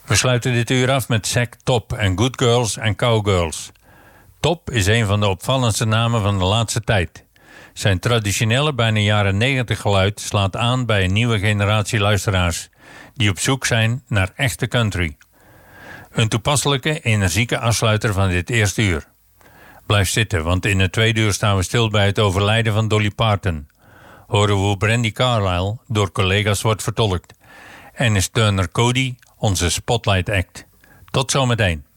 We sluiten dit uur af met Zack Top en Good Girls and Cowgirls. Top is een van de opvallendste namen van de laatste tijd. Zijn traditionele, bijna jaren 90 geluid slaat aan bij een nieuwe generatie luisteraars die op zoek zijn naar echte country. Een toepasselijke, energieke afsluiter van dit eerste uur. Blijf zitten, want in het tweede uur staan we stil bij het overlijden van Dolly Parton. Horen we hoe Brandi Carlile door collega's wordt vertolkt. En is Turner Cody onze Spotlight Act. Tot zometeen.